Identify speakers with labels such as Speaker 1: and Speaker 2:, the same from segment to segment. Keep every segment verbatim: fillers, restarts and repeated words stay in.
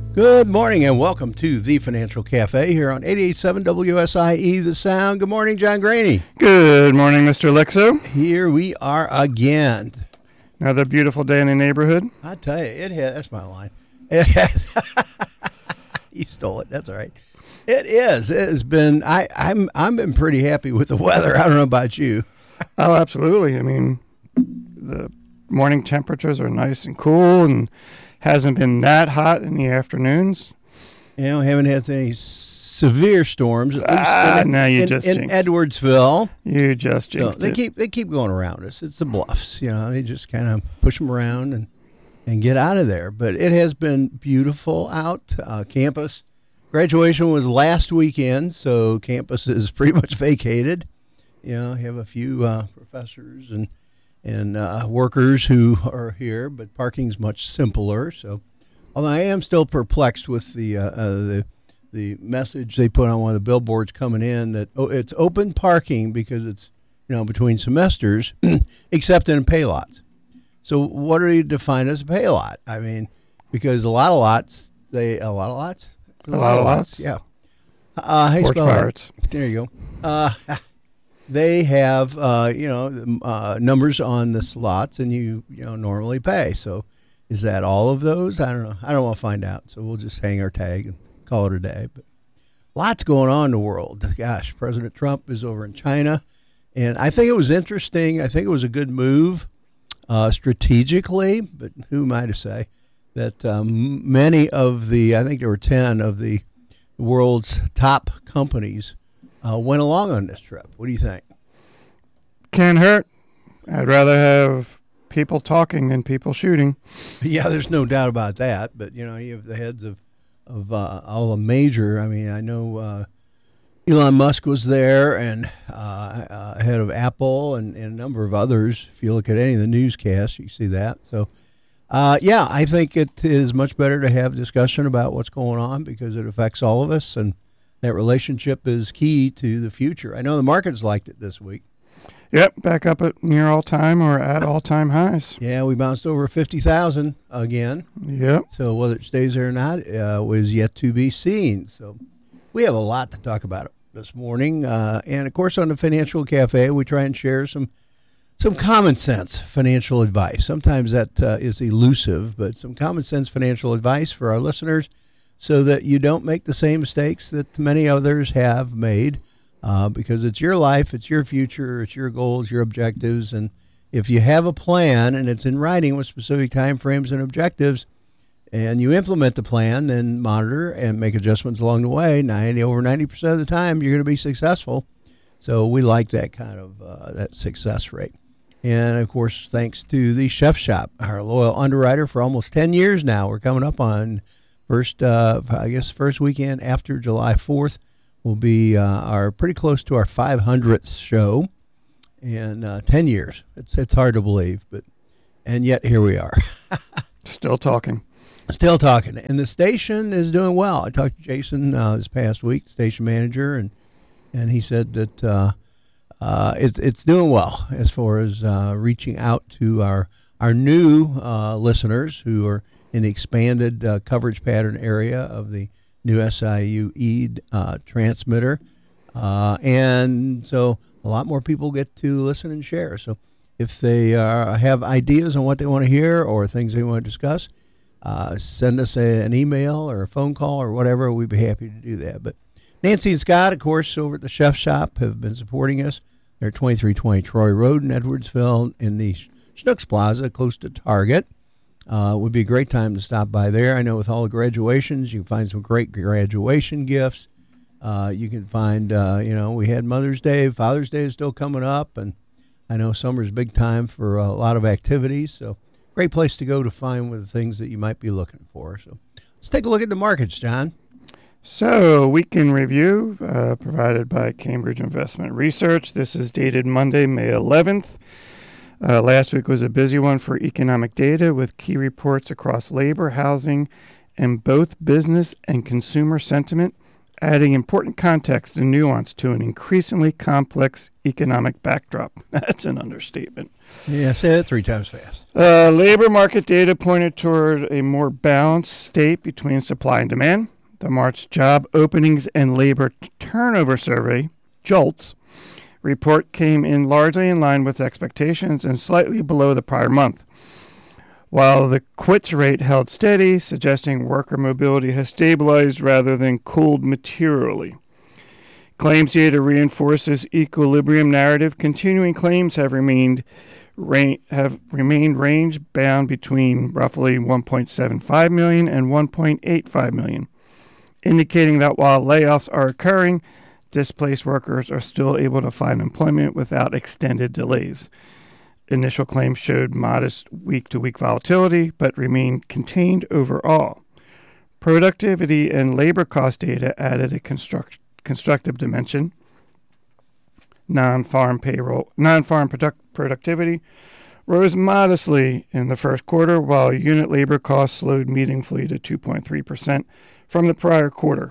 Speaker 1: Good morning and welcome to the Financial Cafe here on eighty-eight point seven W S I E The Sound. Good morning, John Graney.
Speaker 2: Good morning, Mister Lexo.
Speaker 1: Here we are again.
Speaker 2: Another beautiful day in the neighborhood.
Speaker 1: I tell you, it has, that's my line. It has, you stole it. That's all right. It is. It has been, I, I'm, I've been pretty happy with the weather. I don't know about you.
Speaker 2: Oh, absolutely. I mean, the morning temperatures are nice and cool and hasn't been that hot in the afternoons.
Speaker 1: You know, haven't had any severe storms. At least
Speaker 2: ah,
Speaker 1: in,
Speaker 2: now you
Speaker 1: in,
Speaker 2: just
Speaker 1: in
Speaker 2: jinxed.
Speaker 1: Edwardsville.
Speaker 2: You just
Speaker 1: So
Speaker 2: jinxed
Speaker 1: they
Speaker 2: it.
Speaker 1: keep they keep going around us. It's the bluffs, you know. They just kind of push them around and, and get out of there. But it has been beautiful out. Uh, campus graduation was last weekend, so campus is pretty much vacated. You know, you have a few uh, professors and and uh, workers who are here, but parking's much simpler. So, although I am still perplexed with the uh, uh, the the message they put on one of the billboards coming in that oh, it's open parking because it's, you know, between semesters, except in pay lots. So, what do you define as a pay lot? I mean, because a lot of lots, they a lot of lots,
Speaker 2: a, a lot, lot of lots,
Speaker 1: yeah. Uh, how you
Speaker 2: Porch
Speaker 1: spell that?
Speaker 2: pirates.
Speaker 1: There you go. Uh, They have, uh, you know, uh, numbers on the slots, and you, you know, normally pay. So, is that all of those? I don't know. I don't want to find out. So we'll just hang our tag and call it a day. But lots going on in the world. Gosh, President Trump is over in China, and I think it was interesting. I think it was a good move uh, strategically. But who am I to say that um, many of the, I think there were ten of the world's top companies Uh, went along on this trip. What do you think?
Speaker 2: Can't hurt. I'd rather have people talking than people shooting.
Speaker 1: Yeah, there's no doubt about that. But, you know, you have the heads of, of uh, all the major. I mean, I know uh, Elon Musk was there and uh, uh, head of Apple and, and a number of others. If you look at any of the newscasts, you see that. So, uh, yeah, I think it is much better to have discussion about what's going on because it affects all of us. And that relationship is key to the future. I know the markets liked it this week.
Speaker 2: Yep, back up at near all-time or at all-time highs.
Speaker 1: Yeah, we bounced over fifty thousand again.
Speaker 2: Yep.
Speaker 1: So whether it stays there or not uh, was yet to be seen. So we have a lot to talk about this morning. Uh, and, of course, on the Financial Cafe, we try and share some some common sense financial advice. Sometimes that uh, is elusive, but some common sense financial advice for our listeners, so that you don't make the same mistakes that many others have made, uh, because it's your life, it's your future, it's your goals, your objectives. And if you have a plan and it's in writing with specific time frames and objectives, and you implement the plan, then monitor and make adjustments along the way, ninety over ninety percent of the time, you're going to be successful. So we like that kind of uh, that success rate. And, of course, thanks to the Chef Shop, our loyal underwriter for almost ten years now. We're coming up on First, uh, I guess, first weekend after July fourth will be uh, our pretty close to our five hundredth show, and uh, ten years. It's it's hard to believe, but and yet here we are,
Speaker 2: still talking,
Speaker 1: still talking. And the station is doing well. I talked to Jason uh, this past week, station manager, and and he said that uh, uh, it's it's doing well as far as uh, reaching out to our our new uh, listeners who are in the expanded uh, coverage pattern area of the new S I U E uh, transmitter. Uh, and so a lot more people get to listen and share. So if they uh, have ideas on what they want to hear or things they want to discuss, uh, send us a, an email or a phone call or whatever. We'd be happy to do that. But Nancy and Scott, of course, over at the Chef Shop have been supporting us. They're twenty-three twenty Troy Road in Edwardsville in the Schnucks Plaza, close to Target. Uh, it would be a great time to stop by there. I know with all the graduations, you can find some great graduation gifts. Uh, you can find, uh, you know, we had Mother's Day. Father's Day is still coming up, and I know summer's big time for a lot of activities. So great place to go to find the things that you might be looking for. So let's take a look at the markets, John.
Speaker 2: So, week in review uh, provided by Cambridge Investment Research. This is dated Monday, May eleventh. Uh, last week was a busy one for economic data with key reports across labor, housing, and both business and consumer sentiment adding important context and nuance to an increasingly complex economic backdrop. That's an understatement.
Speaker 1: Yeah, say that three times fast.
Speaker 2: Uh, labor market data pointed toward a more balanced state between supply and demand. The March Job Openings and Labor Turnover Survey, JOLTS, report came in largely in line with expectations and slightly below the prior month, while the quits rate held steady, suggesting worker mobility has stabilized rather than cooled materially. Claims data reinforces equilibrium narrative. Continuing claims have remained have remained range bound between roughly one point seven five million and one point eight five million, indicating that while layoffs are occurring, displaced workers are still able to find employment without extended delays. Initial claims showed modest week-to-week volatility, but remained contained overall. Productivity and labor cost data added a construct, constructive dimension. Non-farm payroll, non-farm product, productivity rose modestly in the first quarter, while unit labor costs slowed meaningfully to two point three percent from the prior quarter.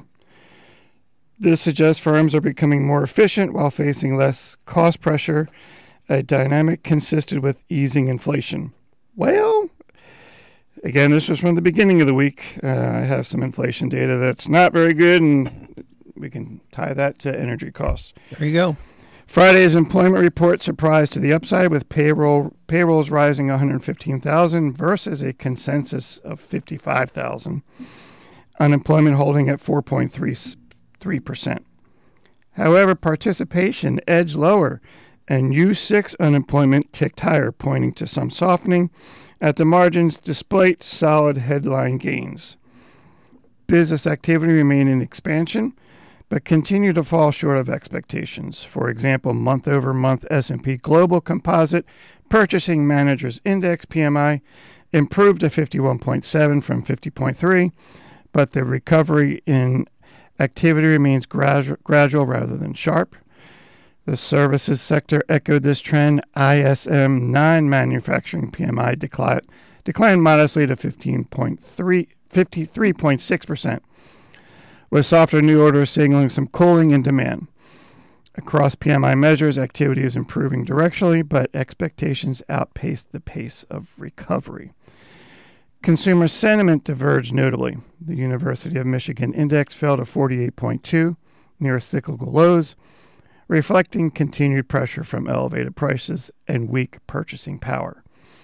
Speaker 2: This suggests firms are becoming more efficient while facing less cost pressure, a dynamic consistent with easing inflation. Well, again, this was from the beginning of the week. Uh, I have some inflation data that's not very good, and we can tie that to energy costs.
Speaker 1: There you go.
Speaker 2: Friday's employment report surprised to the upside, with payroll payrolls rising one hundred fifteen thousand versus a consensus of fifty-five thousand. Unemployment holding at four point three percent. However, participation edged lower, and U six unemployment ticked higher, pointing to some softening at the margins despite solid headline gains. Business activity remained in expansion, but continued to fall short of expectations. For example, month-over-month S and P Global Composite Purchasing Managers Index, P M I, improved to fifty-one point seven from fifty point three, but the recovery in activity remains gradual, gradual rather than sharp. The services sector echoed this trend. I S M non-manufacturing P M I declined, declined modestly to fifteen point three, fifty-three point six percent, with softer new orders signaling some cooling in demand. Across P M I measures, activity is improving directionally, but expectations outpaced the pace of recovery. Consumer sentiment diverged notably. The University of Michigan Index fell to forty-eight point two, near cyclical lows, reflecting continued pressure from elevated prices and weak purchasing power.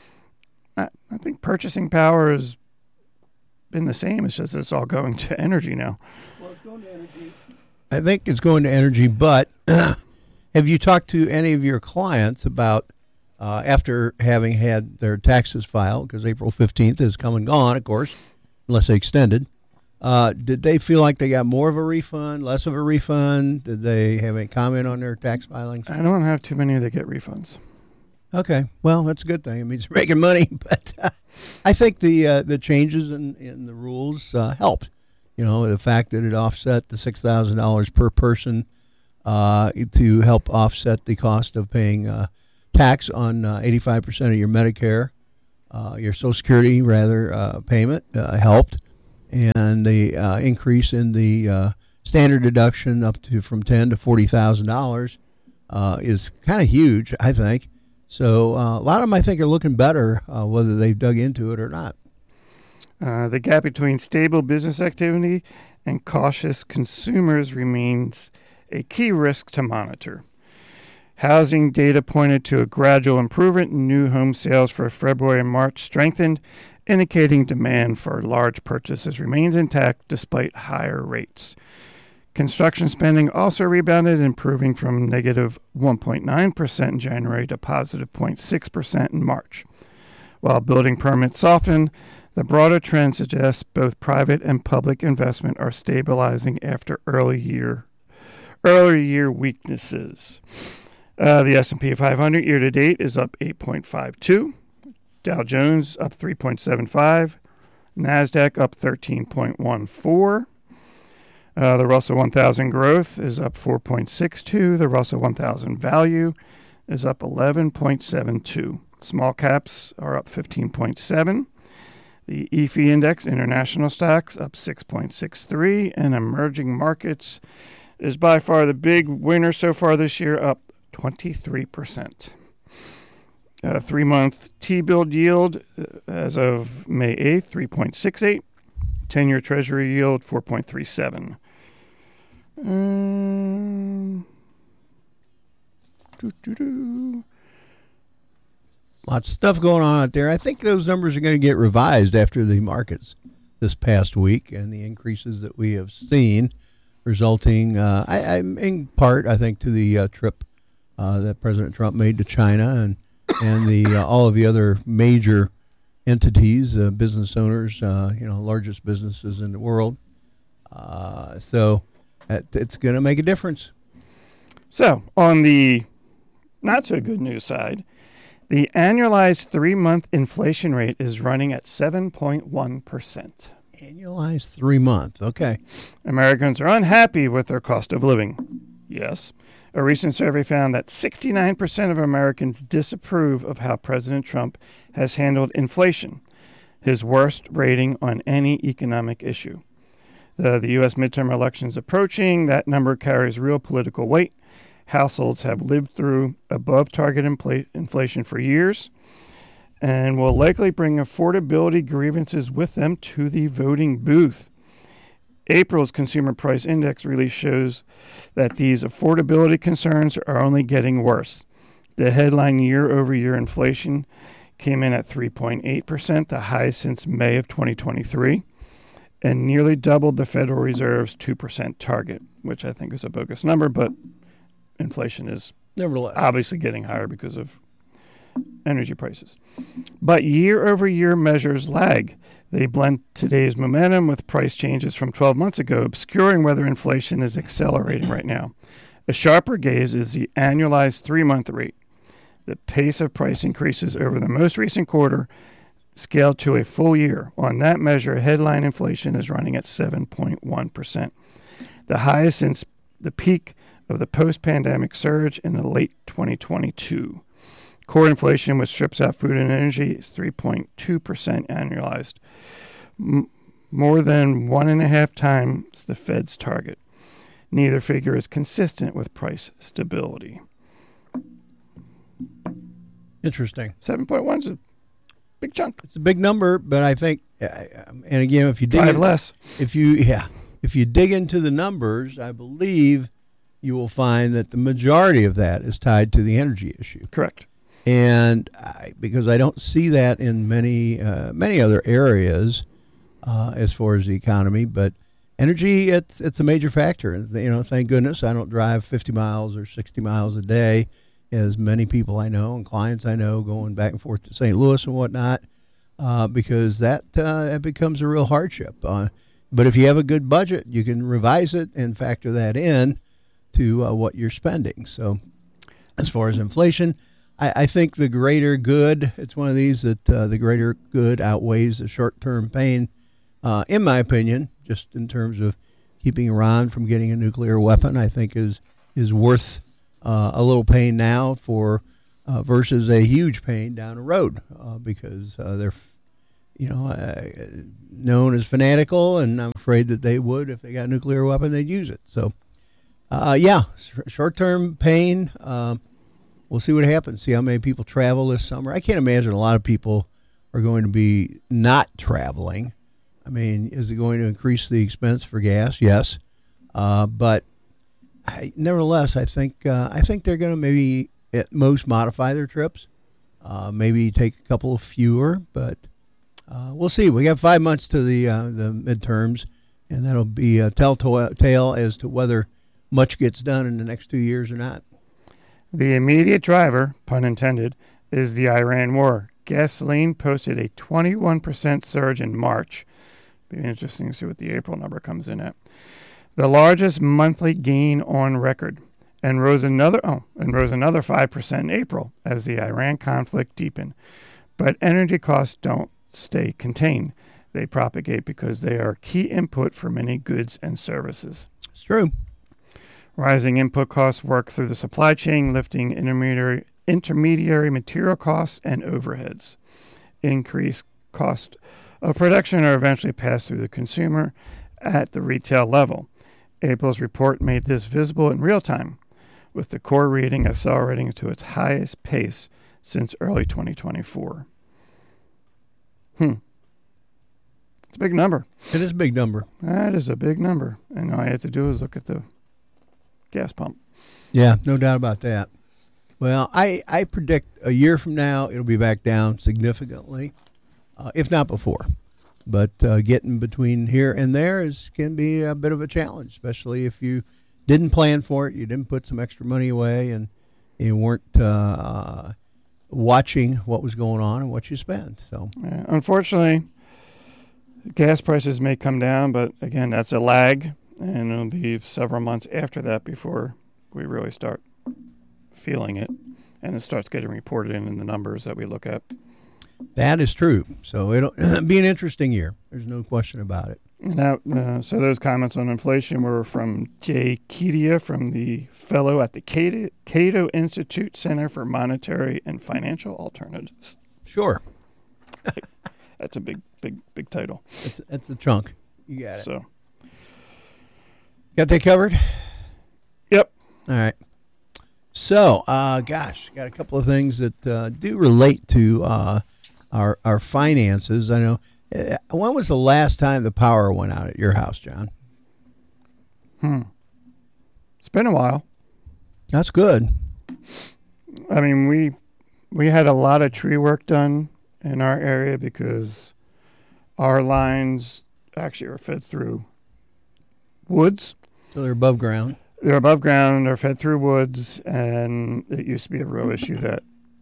Speaker 2: I, I think purchasing power has been the same. It's just it's all going to energy now.
Speaker 1: Well, it's going to energy. I think it's going to energy, but have you talked to any of your clients about, uh, after having had their taxes filed, because April fifteenth has come and gone, of course, unless they extended, uh, did they feel like they got more of a refund, less of a refund? Did they have any comment on their tax filings?
Speaker 2: I don't have too many that get refunds.
Speaker 1: Okay, well, that's a good thing. It means they're making money, but uh, I think the uh, the changes in, in the rules uh, helped. You know, the fact that it offset the six thousand dollars per person uh, to help offset the cost of paying uh, tax on uh, eighty-five percent of your Medicare, uh, your Social Security, rather, uh, payment uh, helped. And the uh, increase in the uh, standard deduction up to from ten thousand to forty thousand dollars uh, is kind of huge, I think. So uh, a lot of them, I think, are looking better, uh, whether they've dug into it or not.
Speaker 2: Uh, the gap between stable business activity and cautious consumers remains a key risk to monitor. Housing data pointed to a gradual improvement in new home sales for February and March strengthened, indicating demand for large purchases remains intact despite higher rates. Construction spending also rebounded, improving from negative one point nine percent in January to positive zero point six percent in March. While building permits softened, the broader trend suggests both private and public investment are stabilizing after early year, early year weaknesses. Uh, the S and P five hundred year-to-date is up eight point five two, Dow Jones up three point seven five, NASDAQ up thirteen point one four. Uh, the Russell one thousand growth is up four point six two. The Russell one thousand value is up eleven point seven two. Small caps are up fifteen point seven. The E F I index, international stocks, up six point six three, and emerging markets is by far the big winner so far this year, up twenty-three percent. Uh, three-month T-bill yield uh, as of May eighth, three point six eight. ten-year Treasury yield, four point three seven. Um, doo-doo-doo.
Speaker 1: Lots of stuff going on out there. I think those numbers are going to get revised after the markets this past week and the increases that we have seen, resulting, uh, I, I, in part, I think, to the uh, trip uh, that President Trump made to China and and the uh, all of the other major entities, uh, business owners, uh, you know, largest businesses in the world. Uh, so it, it's going to make a difference.
Speaker 2: So on the not so good news side, the annualized three-month inflation rate is running at seven point one percent.
Speaker 1: Annualized three months. Okay.
Speaker 2: Americans are unhappy with their cost of living. Yes. A recent survey found that sixty-nine percent of Americans disapprove of how President Trump has handled inflation, his worst rating on any economic issue. The, the U S midterm elections approaching, that number carries real political weight. Households have lived through above-target infl- inflation for years and will likely bring affordability grievances with them to the voting booth. April's Consumer Price Index release shows that these affordability concerns are only getting worse. The headline year-over-year inflation came in at three point eight percent, the highest since May of twenty twenty-three, and nearly doubled the Federal Reserve's two percent target, which I think is a bogus number, but inflation is
Speaker 1: Nevertheless,
Speaker 2: obviously getting higher because of energy prices. But year-over-year measures lag. They blend today's momentum with price changes from twelve months ago, obscuring whether inflation is accelerating right now. A sharper gaze is the annualized three-month rate. The pace of price increases over the most recent quarter scaled to a full year. On that measure, headline inflation is running at seven point one percent, the highest since the peak of the post-pandemic surge in the late twenty twenty-two. Core inflation, which strips out food and energy, is three point two percent annualized, M- more than one and a half times the Fed's target. Neither figure is consistent with price stability.
Speaker 1: interesting.
Speaker 2: seven point one is a big chunk.
Speaker 1: It's a big number, but I think, uh, and again, if you dig
Speaker 2: Drive
Speaker 1: in-
Speaker 2: less.
Speaker 1: if you yeah, if you dig into the numbers, I believe you will find that the majority of that is tied to the energy issue.
Speaker 2: Correct.
Speaker 1: And I, because I don't see that in many uh, many other areas uh, as far as the economy, but energy, it's it's a major factor. And you know, thank goodness I don't drive fifty miles or sixty miles a day, as many people I know and clients I know going back and forth to Saint Louis and whatnot, uh, because that uh, it becomes a real hardship. Uh, but if you have a good budget, you can revise it and factor that in to uh, what you're spending. So as far as inflation, I, I think the greater good, it's one of these that uh, the greater good outweighs the short-term pain, uh, in my opinion, just in terms of keeping Iran from getting a nuclear weapon, I think is is worth uh, a little pain now for uh, versus a huge pain down the road uh, because uh, they're, you know, uh, known as fanatical, and I'm afraid that they would, if they got a nuclear weapon, they'd use it. So, uh, yeah, short-term pain. Uh, we'll see what happens, see how many people travel this summer. I can't imagine a lot of people are going to be not traveling. I mean, is it going to increase the expense for gas? Yes. Uh, but I, nevertheless, I think uh, I think they're going to maybe at most modify their trips, uh, maybe take a couple of fewer, but uh, we'll see. We got five months to the uh, the midterms, and that'll be a telltale as to whether much gets done in the next two years or not.
Speaker 2: The immediate driver, pun intended, is the Iran war. Gasoline posted a twenty-one percent surge in March. Be interesting to see what the April number comes in at. The largest monthly gain on record, and rose another oh, and rose another five percent in April as the Iran conflict deepened. But energy costs don't stay contained. They propagate because they are a key input for many goods and services.
Speaker 1: It's true.
Speaker 2: Rising input costs work through the supply chain, lifting intermediary intermediary material costs and overheads. Increased cost of production are eventually passed through the consumer at the retail level. April's report made this visible in real time, with the core reading accelerating to its highest pace since early twenty twenty-four. Hmm. It's a big number.
Speaker 1: It is a big number.
Speaker 2: That is a big number. And all you have to do is look at the gas pump.
Speaker 1: Yeah, no doubt about that. Well, I, I predict a year from now it'll be back down significantly, uh, if not before. But uh, getting between here and there is can be a bit of a challenge, especially if you didn't plan for it, you didn't put some extra money away, and you weren't uh, watching what was going on and what you spent. So,
Speaker 2: yeah, unfortunately, gas prices may come down, but again, that's a lag, and it'll be several months after that before we really start feeling it, and it starts getting reported in, in the numbers that we look at.
Speaker 1: That is true. So it'll be an interesting year. There's no question about it.
Speaker 2: Now, uh, so those comments on inflation were from Jay Kedia, from the fellow at the Cato, Cato Institute Center for Monetary and Financial Alternatives.
Speaker 1: Sure.
Speaker 2: That's a big, big, big title.
Speaker 1: That's, that's the trunk. You got it.
Speaker 2: So,
Speaker 1: got that covered?
Speaker 2: Yep.
Speaker 1: All right. So, uh, gosh, got a couple of things that uh, do relate to uh, our our finances. I know. Uh, when was the last time the power went out at your house, John?
Speaker 2: Hmm. It's been a while.
Speaker 1: That's good.
Speaker 2: I mean, we we had a lot of tree work done in our area because our lines actually are fed through woods.
Speaker 1: So they're above ground.
Speaker 2: They're above ground, they're fed through woods, and it used to be a real issue that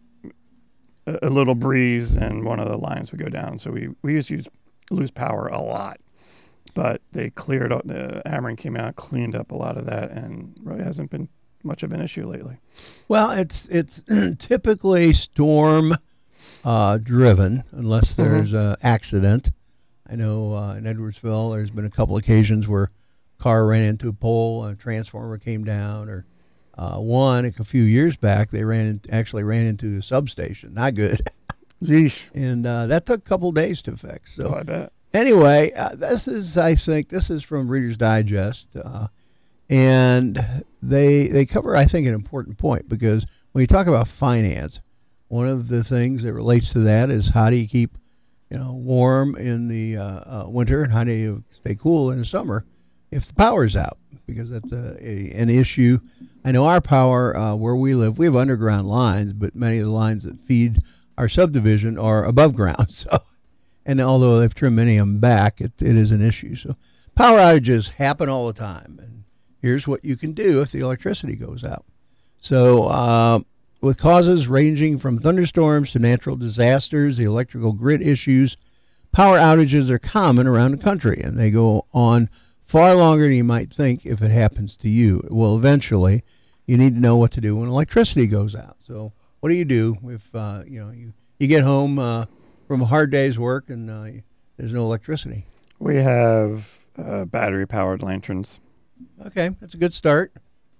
Speaker 2: a, a little breeze and one of the lines would go down. So we, we used to use, lose power a lot. But they cleared up, the Ameren came out, cleaned up a lot of that, and really hasn't been much of an issue lately.
Speaker 1: Well, it's it's typically storm uh, driven, unless there's an mm-hmm. accident. I know uh, in Edwardsville, there's been a couple occasions where car ran into a pole, a transformer came down, or uh, one a few years back they ran in, actually ran into a substation. Not good.
Speaker 2: Yeesh.
Speaker 1: And uh, that took a couple of days to fix. So
Speaker 2: oh, I bet.
Speaker 1: Anyway, uh, this is I think this is from Reader's Digest, uh, and they they cover I think an important point, because when you talk about finance, one of the things that relates to that is how do you keep you know warm in the uh, uh, winter, and how do you stay cool in the summer if the power's out, because that's a, a, an issue. I know our power, uh, where we live, we have underground lines, but many of the lines that feed our subdivision are above ground. So, and although they've trimmed many of them back, it, it is an issue. So power outages happen all the time. And here's what you can do if the electricity goes out. So uh, with causes ranging from thunderstorms to natural disasters, the electrical grid issues, power outages are common around the country, and they go on far longer than you might think if it happens to you. Well, eventually, you need to know what to do when electricity goes out. So what do you do if uh, you know you, you get home uh, from a hard day's work and uh, there's no electricity?
Speaker 2: We have uh, battery-powered lanterns.
Speaker 1: Okay, that's a good start.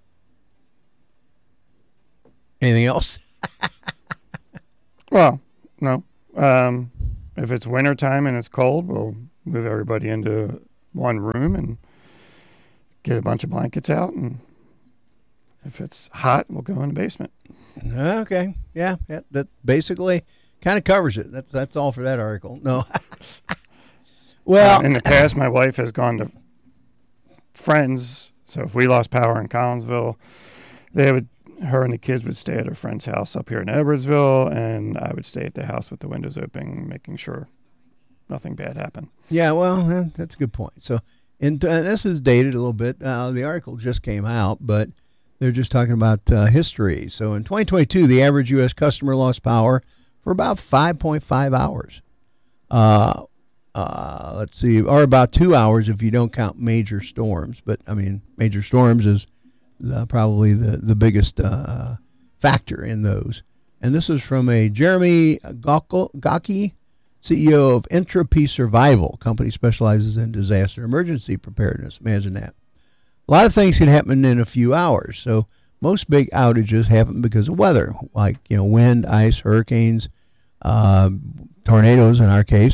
Speaker 1: Anything else?
Speaker 2: Well, no. Um, if it's wintertime and it's cold, we'll move everybody into one room and get a bunch of blankets out, and if it's hot, we'll go in the basement.
Speaker 1: Okay, yeah, that, that basically kind of covers it. That's that's all for that article. No, well,
Speaker 2: uh, in the past, my wife has gone to friends. So if we lost power in Collinsville, they would, her and the kids would stay at a friend's house up here in Edwardsville, and I would stay at the house with the windows open, making sure nothing bad happened.
Speaker 1: Yeah, well, that's a good point. So, and, and this is dated a little bit. Uh, the article just came out, but they're just talking about uh, history. So in twenty twenty-two, the average U S customer lost power for about five point five hours. Uh, uh, let's see, or about two hours if you don't count major storms. But, I mean, major storms is the, probably the, the biggest uh, factor in those. And this is from a Jeremy Gocki, C E O of Entropy Survival. Company specializes in disaster emergency preparedness. Imagine that. A lot of things can happen in a few hours. So most big outages happen because of weather, like you know wind, ice, hurricanes, uh, tornadoes in our case,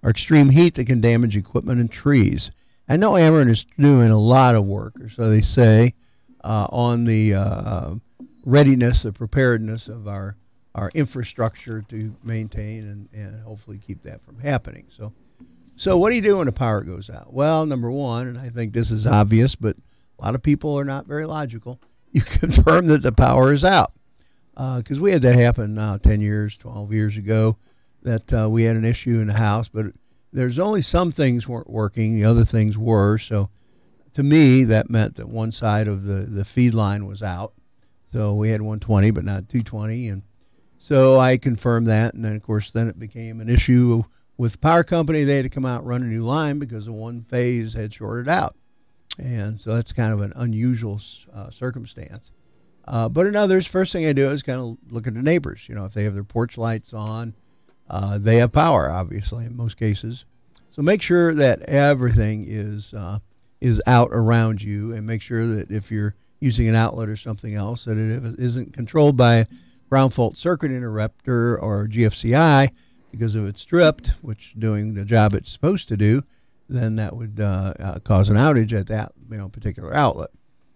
Speaker 1: or extreme heat that can damage equipment and trees. I know Ameren is doing a lot of work, or so they say, uh, on the uh, readiness, the preparedness of our, our infrastructure to maintain and, and hopefully keep that from happening. So, so what do you do when the power goes out? Well, number one, and I think this is obvious, but a lot of people are not very logical, you confirm that the power is out. Because uh, we had that happen now ten years, twelve years ago, that uh, we had an issue in the house, but there's only some things weren't working, the other things were. So to me, that meant that one side of the, the feed line was out. So we had one twenty, but not two twenty. And so I confirmed that. And then, of course, then it became an issue with the power company. They had to come out and run a new line because the one phase had shorted out. And so that's kind of an unusual uh, circumstance. Uh, but in others, first thing I do is kind of look at the neighbors. You know, if they have their porch lights on, uh, they have power, obviously, in most cases. So make sure that everything is uh, is out around you, and make sure that if you're using an outlet or something else, that it isn't controlled by a ground fault circuit interrupter or G F C I, because if it's stripped, which doing the job it's supposed to do, then that would uh, uh, cause an outage at that you know particular outlet.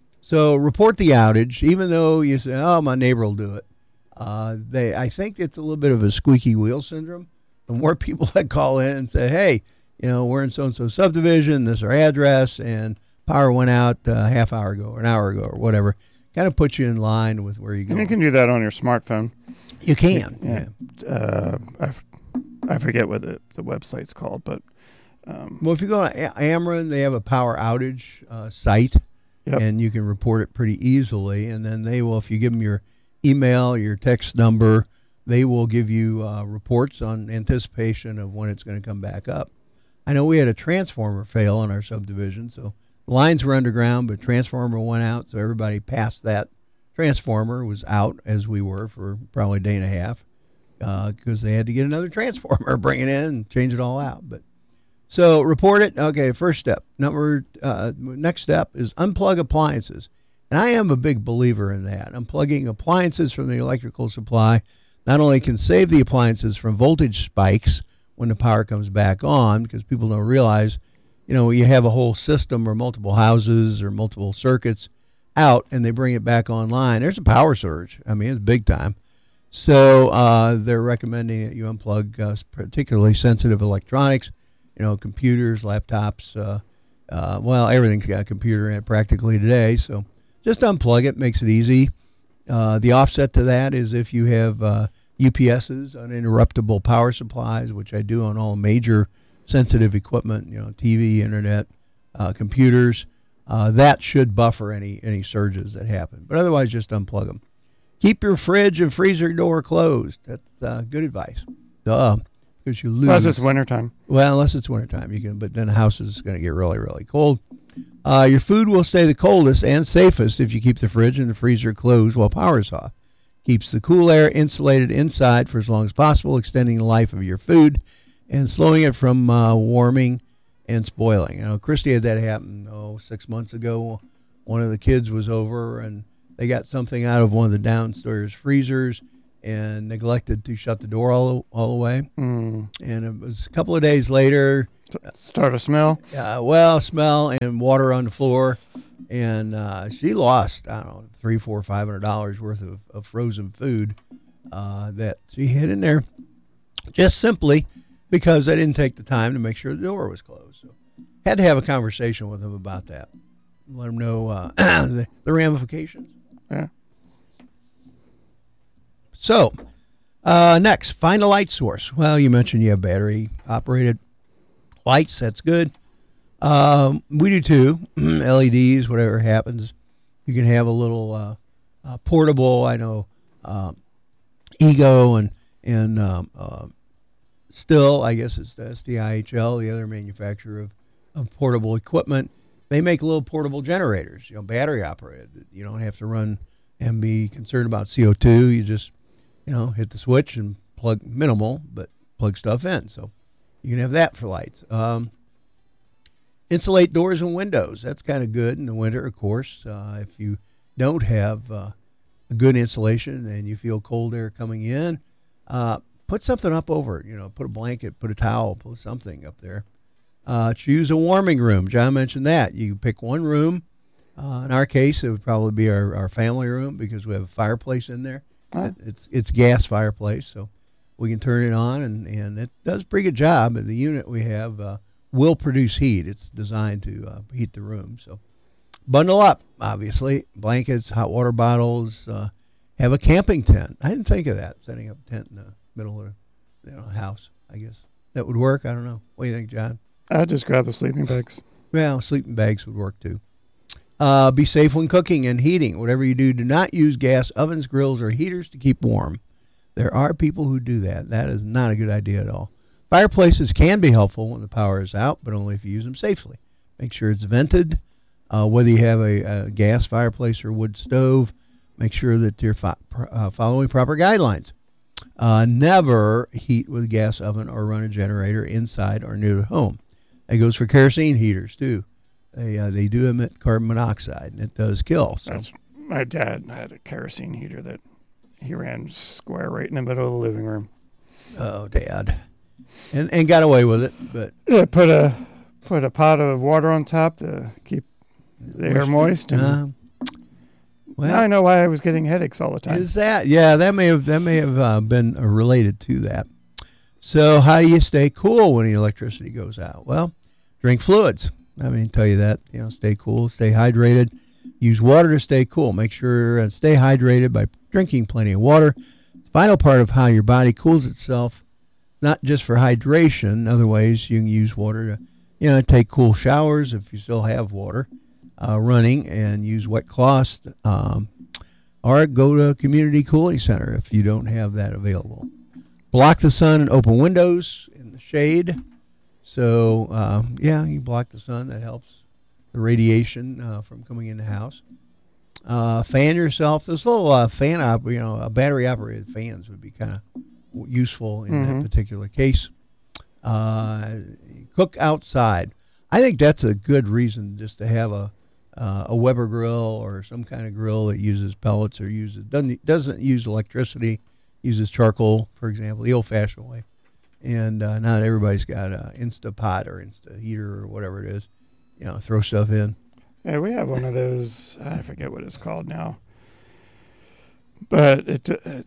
Speaker 1: So report the outage, even though you say, "Oh, my neighbor will do it." Uh, they, I think it's a little bit of a squeaky wheel syndrome. The more people that call in and say, "Hey, you know, we're in so and so subdivision. This is our address, and power went out a uh, half hour ago or an hour ago or whatever," kind of puts you in line with where you go.
Speaker 2: And you can do that on your smartphone.
Speaker 1: You can.
Speaker 2: Yeah. yeah. Uh, I, f- I forget what the, the website's called, but um,
Speaker 1: well, if you go to a- Ameren, they have a power outage uh, site. Yep. And you can report it pretty easily. And then they will, if you give them your email, your text number, they will give you uh, reports on anticipation of when it's going to come back up. I know we had a transformer fail in our subdivision, so the lines were underground, but transformer went out, so everybody past that transformer was out, as we were for probably a day and a half, because uh, they had to get another transformer, bring it in, and change it all out. But so report it. Okay, first step. Number uh, next step is unplug appliances. And I am a big believer in that. Unplugging appliances from the electrical supply not only can save the appliances from voltage spikes when the power comes back on, because people don't realize, you know, you have a whole system or multiple houses or multiple circuits out and they bring it back online. There's a power surge. I mean, it's big time. So uh, they're recommending that you unplug uh, particularly sensitive electronics. You know, computers, laptops, uh, uh, well, everything's got a computer in it practically today. So just unplug it, makes it easy. Uh, the offset to that is if you have uh, U P Ss, uninterruptible power supplies, which I do on all major sensitive equipment, you know, T V, internet, uh, computers, uh, that should buffer any, any surges that happen. But otherwise, just unplug them. Keep your fridge and freezer door closed. That's uh, good advice. Duh. Because you lose.
Speaker 2: Unless it's wintertime.
Speaker 1: Well, unless it's wintertime, you can. But then the house is going to get really, really cold. Uh, your food will stay the coldest and safest if you keep the fridge and the freezer closed while power is off. Keeps the cool air insulated inside for as long as possible, extending the life of your food and slowing it from uh, warming and spoiling. You know, Christy had that happen oh six months ago. One of the kids was over and they got something out of one of the downstairs freezers and neglected to shut the door all all the way. Mm. And it was a couple of days later.
Speaker 2: Start a smell?
Speaker 1: Uh, well, smell and water on the floor. And uh, she lost, I don't know, three, four, five hundred dollars worth of, of frozen food uh, that she had in there just simply because I didn't take the time to make sure the door was closed. So had to have a conversation with them about that. Let them know uh, the, the ramifications.
Speaker 2: Yeah.
Speaker 1: So, uh, next, find a light source. Well, you mentioned you have battery-operated lights. That's good. Um, we do too. L E Ds, whatever happens. You can have a little uh, uh, portable. I know um, Ego and and um, uh, Still, I guess it's the S T I H L, the other manufacturer of, of portable equipment. They make little portable generators, you know, battery-operated. You don't have to run and be concerned about C O two. You just you know, hit the switch and plug minimal, but plug stuff in. So you can have that for lights. Um, insulate doors and windows. That's kind of good in the winter, of course. Uh, if you don't have uh, a good insulation and you feel cold air coming in, uh, put something up over it. You know, put a blanket, put a towel, put something up there. Uh, choose a warming room. John mentioned that. You pick one room. Uh, in our case, it would probably be our, our family room because we have a fireplace in there.
Speaker 2: Oh.
Speaker 1: It, it's it's gas fireplace, so we can turn it on, and, and it does a pretty good job. And the unit we have uh, will produce heat. It's designed to uh, heat the room. So bundle up, obviously. Blankets, hot water bottles. Uh, have a camping tent. I didn't think of that, setting up a tent in the middle of the you know, house, I guess. That would work. I don't know. What do you think, John?
Speaker 2: I'd just grab the sleeping bags.
Speaker 1: Well, sleeping bags would work, too. Uh, be safe when cooking and heating. Whatever you do, do not use gas ovens, grills, or heaters to keep warm. There are people who do that. That is not a good idea at all. Fireplaces can be helpful when the power is out, but only if you use them safely. Make sure it's vented. Uh, whether you have a, a gas fireplace or wood stove, make sure that you're fo- uh, following proper guidelines. Uh, never heat with a gas oven or run a generator inside or near the home. That goes for kerosene heaters, too. They uh, they do emit carbon monoxide, and it does kill. So.
Speaker 2: That's, my dad had a kerosene heater that he ran square right in the middle of the living room.
Speaker 1: Oh, Dad. And and got away with it, but
Speaker 2: Yeah, put a put a pot of water on top to keep the air moist. And
Speaker 1: uh, well,
Speaker 2: now I know why I was getting headaches all the time.
Speaker 1: Is that? Yeah, that may have that may have uh, been uh, related to that. So, how do you stay cool when the electricity goes out? Well, drink fluids. I mean, tell you that. You know, stay cool, stay hydrated. Use water to stay cool. Make sure and stay hydrated by drinking plenty of water. The final part of how your body cools itself, not just for hydration. Other ways you can use water to, you know, take cool showers if you still have water uh, running, and use wet cloths, um, or go to a community cooling center if you don't have that available. Block the sun and open windows in the shade. So, uh, yeah, you block the sun. That helps the radiation uh, from coming in the house. Uh, fan yourself. Those little uh, fan, op- you know, uh, battery-operated fans would be kind of useful in
Speaker 2: Mm-hmm.
Speaker 1: that particular case. Uh, cook outside. I think that's a good reason just to have a uh, a Weber grill or some kind of grill that uses pellets or uses doesn't doesn't use electricity, uses charcoal, for example, the old-fashioned way. And uh, not everybody's got an Instapot or Insta heater or whatever it is. You know, throw stuff in.
Speaker 2: Yeah, we have one of those. I forget what it's called now, but it it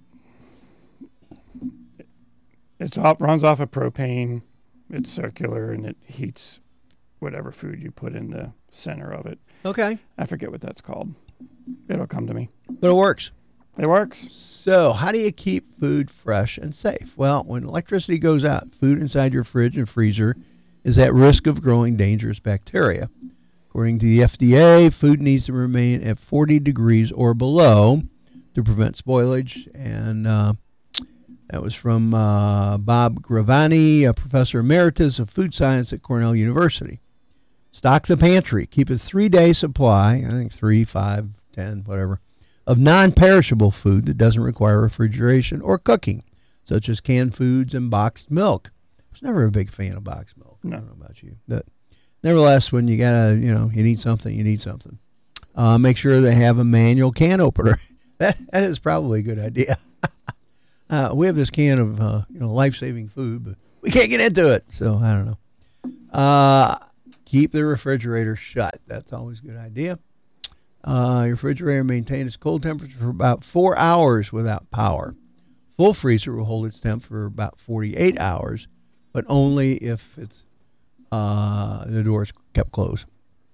Speaker 2: it's off, runs off of propane. It's circular and it heats whatever food you put in the center of it.
Speaker 1: Okay.
Speaker 2: I forget what that's called. It'll come to me.
Speaker 1: But it works.
Speaker 2: It works.
Speaker 1: So, how do you keep food fresh and safe? Well, when electricity goes out, food inside your fridge and freezer is at risk of growing dangerous bacteria. According to the F D A, food needs to remain at forty degrees or below to prevent spoilage. And uh, that was from uh, Bob Gravani, a professor emeritus of food science at Cornell University. Stock the pantry. Keep a three-day supply, I think three, five, ten, whatever, of non-perishable food that doesn't require refrigeration or cooking, such as canned foods and boxed milk. I was never a big fan of boxed milk.
Speaker 2: No.
Speaker 1: I don't know about you. But nevertheless, when you gotta, you know, you need something, you need something. Uh, make sure they have a manual can opener. that that is probably a good idea. uh, we have this can of, uh, you know, life-saving food, but we can't get into it, so I don't know. Uh, keep the refrigerator shut. That's always a good idea. Uh, your refrigerator maintains its cold temperature for about four hours without power. Full freezer will hold its temp for about forty-eight hours, but only if it's uh, the door is kept closed.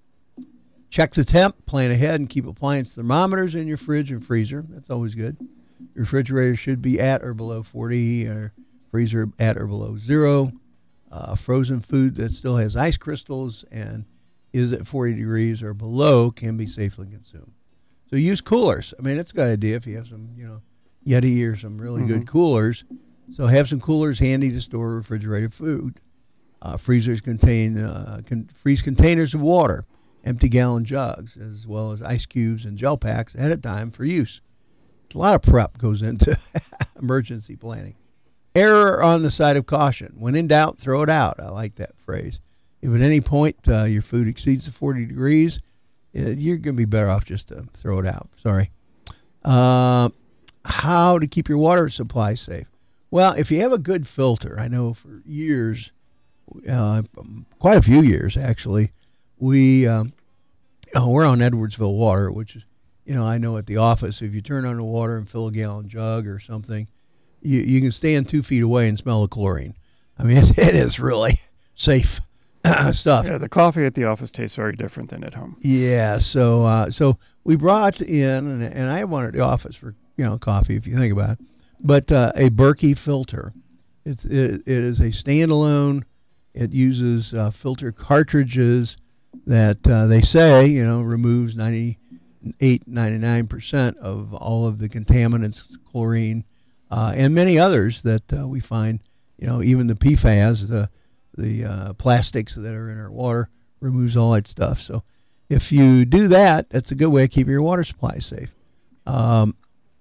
Speaker 1: Check the temp, plan ahead, and keep appliance thermometers in your fridge and freezer. That's always good. Your refrigerator should be at or below forty, or freezer at or below zero. Uh, frozen food that still has ice crystals and is at forty degrees or below can be safely consumed. So use coolers. I mean, it's a good idea if you have some, you know, Yeti or some really
Speaker 2: Mm-hmm.
Speaker 1: good coolers. So have some coolers handy to store refrigerated food. Uh, freezers contain uh, can freeze containers of water, empty gallon jugs, as well as ice cubes and gel packs ahead of time for use. A lot of prep goes into emergency planning. Error on the side of caution. When in doubt, throw it out. I like that phrase. If at any point uh, your food exceeds the forty degrees, uh, you're going to be better off just to throw it out. Sorry. Uh, how to keep your water supply safe. Well, if you have a good filter, I know for years, uh, quite a few years actually, we um, oh, we're on Edwardsville Water, which is, you know, I know at the office, if you turn on the water and fill a gallon jug or something, you, you can stand two feet away and smell the chlorine. I mean, it, it is really safe stuff.
Speaker 2: Yeah, the coffee at the office tastes very different than at home.
Speaker 1: Yeah, so uh, so we brought in, and, and I have one at the office for, you know, coffee, if you think about it, but uh, a Berkey filter. It's, it, it is a standalone. It uses uh, filter cartridges that uh, they say, you know, removes ninety-eight, ninety-nine percent of all of the contaminants, chlorine, uh, and many others that uh, we find, you know, even the P FAS, the the uh, plastics that are in our water, removes all that stuff. So if you do that, that's a good way of keeping your water supply safe. Um,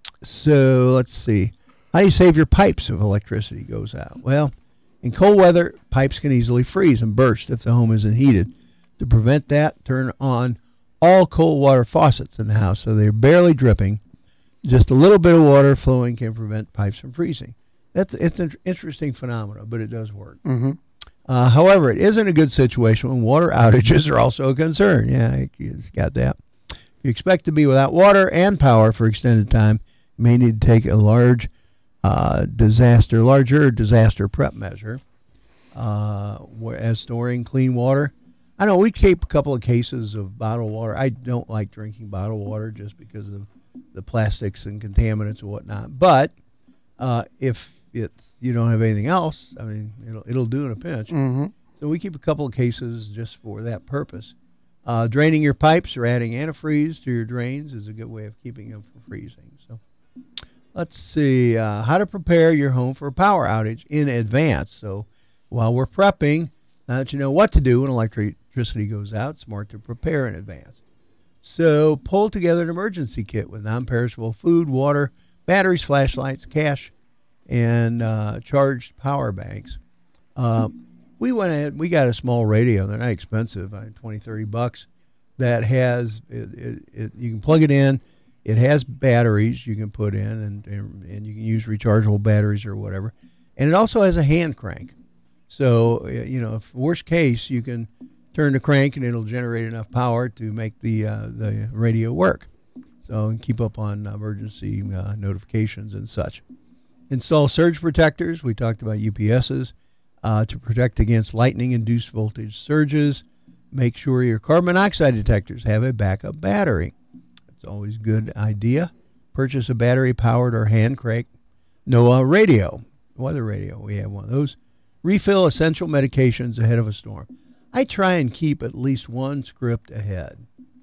Speaker 1: so let's see. How do you save your pipes if electricity goes out? Well, in cold weather, pipes can easily freeze and burst if the home isn't heated. To prevent that, turn on all cold water faucets in the house so they're barely dripping. Just a little bit of water flowing can prevent pipes from freezing. That's it's an interesting phenomenon, but it does work.
Speaker 2: Mm-hmm.
Speaker 1: Uh, however, it isn't a good situation when water outages are also a concern. Yeah, it's got that. If you expect to be without water and power for extended time, you may need to take a large uh, disaster, larger disaster prep measure, uh, as storing clean water. I know we keep a couple of cases of bottled water. I don't like drinking bottled water just because of the plastics and contaminants and whatnot. But uh, if it's, you don't have anything else, I mean, it'll it'll do in a pinch.
Speaker 2: Mm-hmm.
Speaker 1: So we keep a couple of cases just for that purpose. Uh, draining your pipes or adding antifreeze to your drains is a good way of keeping them from freezing. So let's see uh, how to prepare your home for a power outage in advance. So while we're prepping, now that you know what to do when electricity goes out, it's smart to prepare in advance. So pull together an emergency kit with non-perishable food, water, batteries, flashlights, cash, and uh, charged power banks. Uh, we went ahead, we got a small radio. They're not expensive, I mean, twenty, thirty bucks. That has, it, it, it, you can plug it in. It has batteries you can put in, and, and, and you can use rechargeable batteries or whatever. And it also has a hand crank. So, you know, if worst case, you can turn the crank and it'll generate enough power to make the uh, the radio work. So, and keep up on emergency uh, notifications and such. Install surge protectors. We talked about U P S's uh, to protect against lightning-induced voltage surges. Make sure your carbon monoxide detectors have a backup battery. It's always a good idea. Purchase a battery-powered or hand crank NOAA radio, weather radio. We have one of those. Refill essential medications ahead of a storm. I try and keep at least one script ahead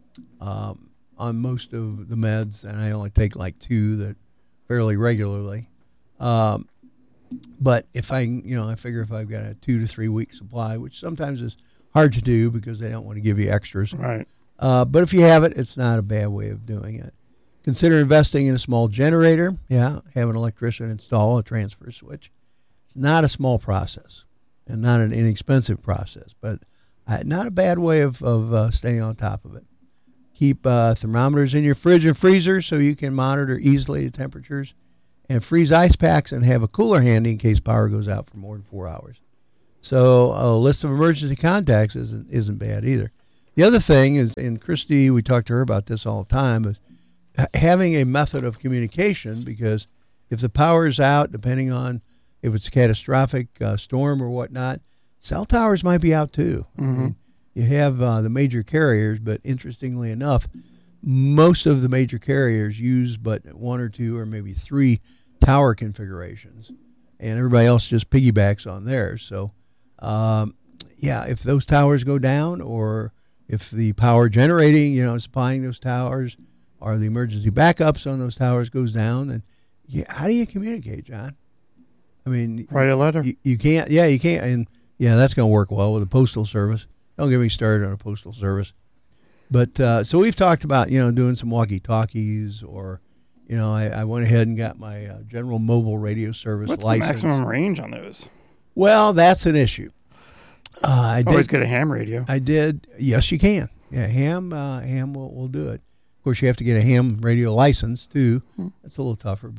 Speaker 1: um, on most of the meds, and I only take like two that fairly regularly. Um, but if I, you know, I figure if I've got a two to three week supply, which sometimes is hard to do because they don't want to give you extras.
Speaker 2: Right.
Speaker 1: Uh, but if you have it, it's not a bad way of doing it. Consider investing in a small generator. Yeah, have an electrician install a transfer switch. It's not a small process and not an inexpensive process, but uh, not a bad way of, of uh, staying on top of it. Keep uh, thermometers in your fridge and freezer so you can monitor easily the temperatures. And freeze ice packs and have a cooler handy in case power goes out for more than four hours. So a list of emergency contacts isn't isn't bad either. The other thing is, and Christy, we talk to her about this all the time, is having a method of communication, because if the power is out, depending on if it's a catastrophic uh, storm or whatnot, cell towers might be out too.
Speaker 2: Mm-hmm.
Speaker 1: I mean, you have uh, the major carriers, but interestingly enough, most of the major carriers use but one or two or maybe three tower configurations, and everybody else just piggybacks on theirs. So, um, yeah, if those towers go down, or if the power generating, you know, supplying those towers, or the emergency backups on those towers goes down, then yeah, how do you communicate, John? I mean,
Speaker 2: write a letter.
Speaker 1: You, you can't. Yeah, you can't. And yeah, that's going to work well with the postal service. Don't get me started on a postal service. But uh, so we've talked about, you know, doing some walkie-talkies, or, you know, I, I went ahead and got my uh, General Mobile Radio Service
Speaker 2: What's
Speaker 1: license.
Speaker 2: What's the maximum range on those?
Speaker 1: Well, that's an issue. Uh, I did,
Speaker 2: Always get a ham radio.
Speaker 1: I did. Yes, you can. Yeah, ham. Uh, ham will will do it. Of course, you have to get a ham radio license too. Hmm. That's a little tougher, but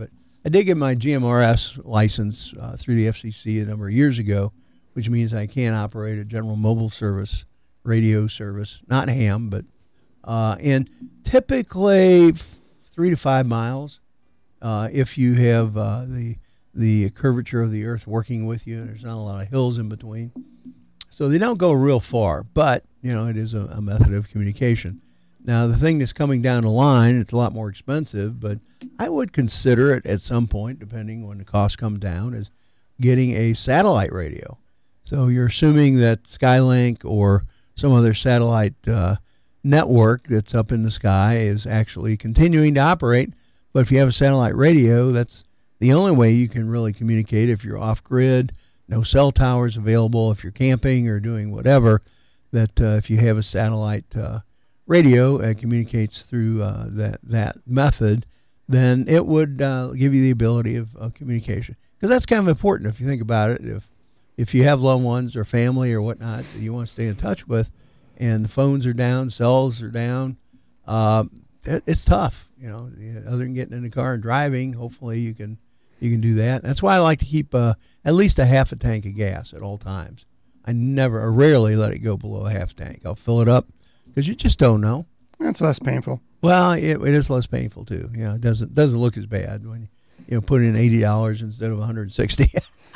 Speaker 1: I did get my G M R S license uh, through the F C C a number of years ago, which means I can operate a general mobile service, radio service, not ham, but uh, and typically three to five miles uh, if you have uh, the the curvature of the earth working with you, and there's not a lot of hills in between. So they don't go real far, but, you know, it is a, a method of communication. Now, the thing that's coming down the line, it's a lot more expensive, but I would consider it at some point, depending when the costs come down, is getting a satellite radio. So you're assuming that Skylink or some other satellite uh, network that's up in the sky is actually continuing to operate. But if you have a satellite radio, that's the only way you can really communicate if you're off-grid, no cell towers available, if you're camping or doing whatever, that uh, if you have a satellite uh, radio that communicates through uh, that that method, then it would uh, give you the ability of, of communication. Because that's kind of important if you think about it. If if you have loved ones or family or whatnot that you want to stay in touch with, and the phones are down, cells are down, um, it, it's tough. You know, other than getting in the car and driving, hopefully you can you can do that. That's why I like to keep uh, at least a half a tank of gas at all times. I never, or rarely let it go below a half tank. I'll fill it up because you just don't know.
Speaker 2: It's less painful.
Speaker 1: Well, it, it is less painful too. You know, it doesn't doesn't look as bad when you, you know put in eighty dollars instead of one hundred sixty.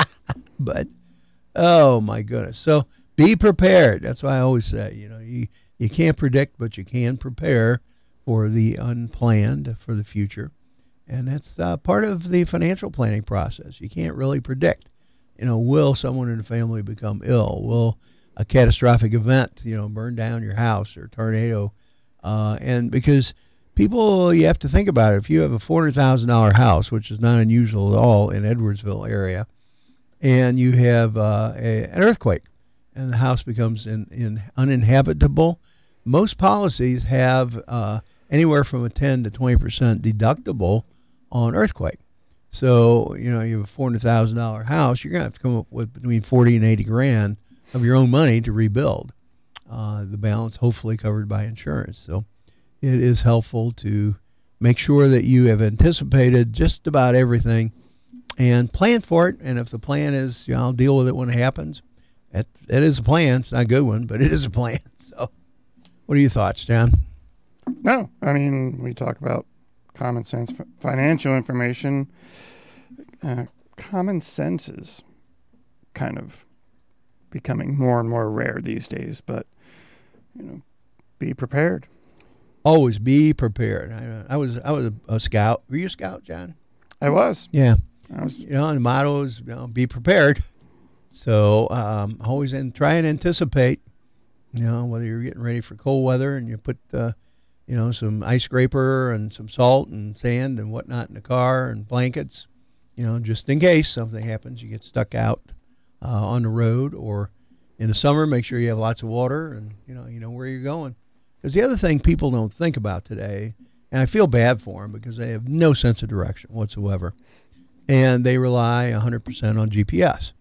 Speaker 1: But oh my goodness! So be prepared. That's why I always say, you know, you you can't predict, but you can prepare for the unplanned, for the future, and that's uh, part of the financial planning process. You can't really predict. You know, will someone in the family become ill? Will a catastrophic event, you know, burn down your house or tornado? Uh, and because people, you have to think about it. If you have a four hundred thousand dollars house, which is not unusual at all in Edwardsville area, and you have uh, a, an earthquake and the house becomes in, in uninhabitable, most policies have uh, anywhere from a ten to twenty percent deductible on earthquake. So, you know, you have a four hundred thousand dollars house, you're going to have to come up with between forty and eighty grand of your own money to rebuild. Uh, the balance hopefully covered by insurance. So it is helpful to make sure that you have anticipated just about everything and plan for it. And if the plan is, you know, I'll deal with it when it happens, that, that is a plan. It's not a good one, but it is a plan. So what are your thoughts, John?
Speaker 2: No, I mean, we talk about common sense financial information. Uh, common sense is kind of becoming more and more rare these days, but, you know, be prepared.
Speaker 1: Always be prepared. I, I was I was a, a scout. Were you a scout, John?
Speaker 2: I was.
Speaker 1: Yeah.
Speaker 2: I was.
Speaker 1: You know, and the motto is, you know, be prepared. So um, always in, try and anticipate, you know, whether you're getting ready for cold weather and you put, uh, you know, some ice scraper and some salt and sand and whatnot in the car and blankets, you know, just in case something happens, you get stuck out uh, on the road. Or in the summer, make sure you have lots of water and, you know, you know where you're going. Because the other thing people don't think about today, and I feel bad for them because they have no sense of direction whatsoever, and they rely one hundred percent on G P S.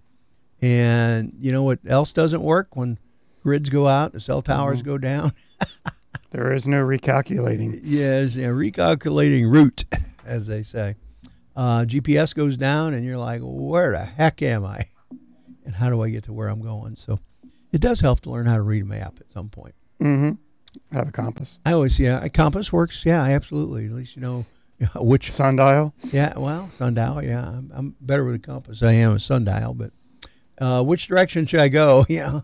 Speaker 1: And you know what else doesn't work when grids go out, the cell towers mm-hmm. go down?
Speaker 2: There is no recalculating.
Speaker 1: Yes, yeah, recalculating route, as they say. Uh, G P S goes down, and you're like, where the heck am I? And how do I get to where I'm going? So it does help to learn how to read a map at some point.
Speaker 2: Mm-hmm. Have a compass.
Speaker 1: I always, yeah, a compass works. Yeah, absolutely. At least you know which.
Speaker 2: Sundial?
Speaker 1: Yeah, well, sundial, yeah. I'm, I'm better with a compass than I am a sundial, but uh, which direction should I go? You know,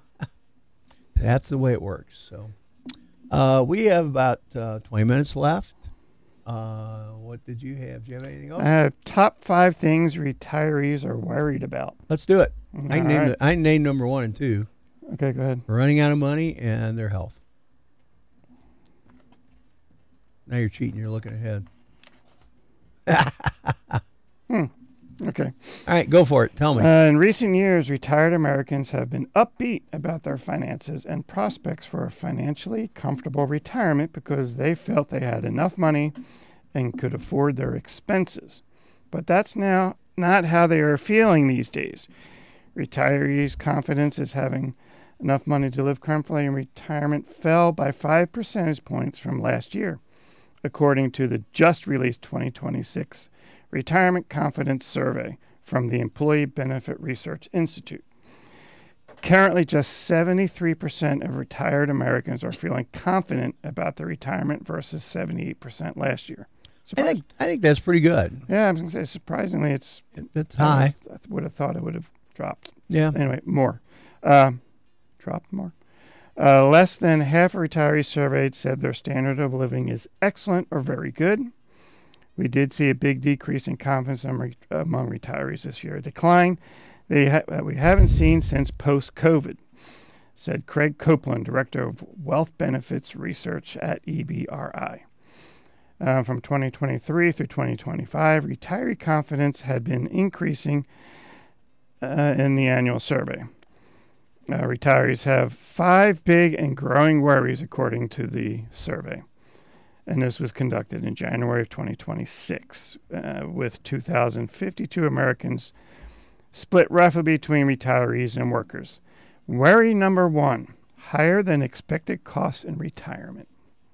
Speaker 1: that's the way it works. So uh, we have about uh, twenty minutes left. Uh, what did you have? Do you have anything else?
Speaker 2: I have top five things retirees are worried about.
Speaker 1: Let's do it. I can, name
Speaker 2: right.
Speaker 1: the, I can name number one and two.
Speaker 2: Okay, go ahead.
Speaker 1: Running out of money and their health. Now you're cheating. You're looking ahead.
Speaker 2: hmm. Okay.
Speaker 1: All right, go for it. Tell me.
Speaker 2: Uh, in recent years, retired Americans have been upbeat about their finances and prospects for a financially comfortable retirement because they felt they had enough money and could afford their expenses. But that's now not how they are feeling these days. Retirees' confidence is having enough money to live comfortably in retirement fell by five percentage points from last year. according to the just-released twenty twenty-six Retirement Confidence Survey from the Employee Benefit Research Institute. Currently, just seventy-three percent of retired Americans are feeling confident about their retirement versus seventy-eight percent last year.
Speaker 1: I think I think that's pretty good.
Speaker 2: Yeah, I was going to say, surprisingly, it's
Speaker 1: it's high.
Speaker 2: I would have thought it would have dropped.
Speaker 1: Yeah.
Speaker 2: Anyway, more. Uh, dropped more. Uh, less than half of retirees surveyed said their standard of living is excellent or very good. We did see a big decrease in confidence among retirees this year, a decline they ha- that we haven't seen since post-COVID, said Craig Copeland, Director of Wealth Benefits Research at E B R I. Uh, from twenty twenty-three through twenty twenty-five, retiree confidence had been increasing uh, in the annual survey. Uh, retirees have five big and growing worries, according to the survey. And this was conducted in January of twenty twenty-six, uh, with two thousand fifty-two Americans split roughly between retirees and workers. Worry number one, higher than expected costs in retirement.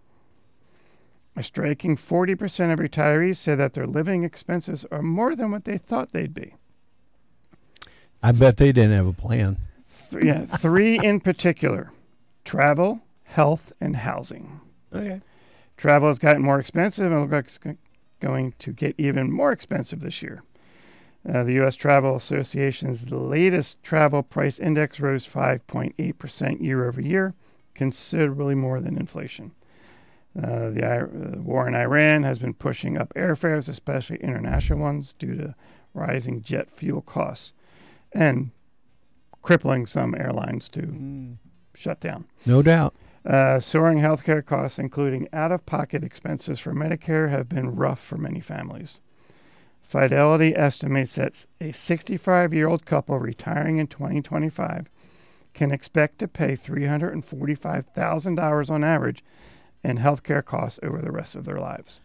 Speaker 2: A striking forty percent of retirees say that their living expenses are more than what they thought they'd be.
Speaker 1: I bet they didn't have a plan.
Speaker 2: Th- yeah, three in particular: travel, health, and housing.
Speaker 1: Okay.
Speaker 2: Travel has gotten more expensive and looks like it's g- going to get even more expensive this year. Uh, the U S Travel Association's latest travel price index rose five point eight percent year over year, considerably more than inflation. Uh, the uh, war in Iran has been pushing up airfares, especially international ones, due to rising jet fuel costs and crippling some airlines to mm. shut down.
Speaker 1: No doubt.
Speaker 2: Uh, soaring healthcare costs, including out-of-pocket expenses for Medicare, have been rough for many families. Fidelity estimates that a sixty-five-year-old couple retiring in twenty twenty-five can expect to pay three hundred forty-five thousand dollars on average in healthcare costs over the rest of their lives.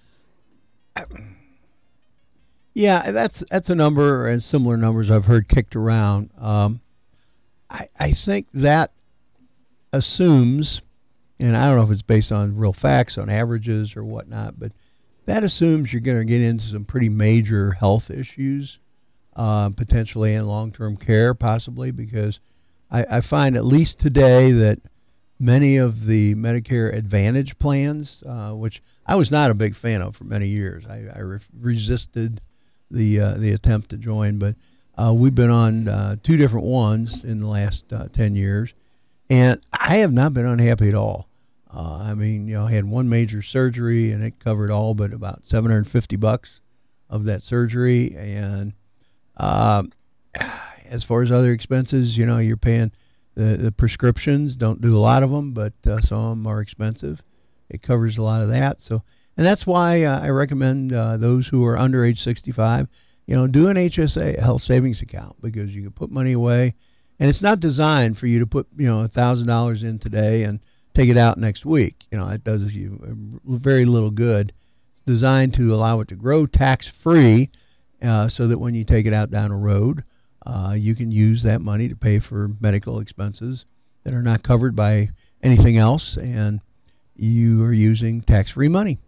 Speaker 1: Yeah, that's that's a number and similar numbers I've heard kicked around. Um, I, I think that assumes, and I don't know if it's based on real facts, on averages or whatnot, but that assumes you're going to get into some pretty major health issues, uh, potentially in long-term care, possibly, because I, I find at least today that many of the Medicare Advantage plans, uh, which I was not a big fan of for many years, I, I re- resisted the uh, the attempt to join, but uh, we've been on uh, two different ones in the last uh, ten years, and I have not been unhappy at all. Uh, I mean, you know, I had one major surgery, and it covered all but about seven hundred fifty bucks of that surgery, and uh, as far as other expenses, you know, you're paying the, the prescriptions, don't do a lot of them, but uh, some of them are expensive. It covers a lot of that, so. And that's why uh, I recommend uh, those who are under age sixty-five, you know, do an H S A, a health savings account, because you can put money away. And it's not designed for you to put, you know, one thousand dollars in today and take it out next week. You know, it does you very little good. It's designed to allow it to grow tax-free uh, so that when you take it out down the road, uh, you can use that money to pay for medical expenses that are not covered by anything else, and you are using tax-free money.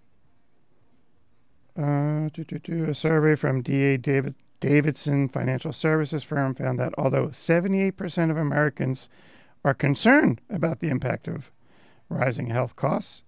Speaker 2: Uh, do, do, do. A survey from D A David, Davidson Financial Services Firm found that although seventy-eight percent of Americans are concerned about the impact of rising health costs,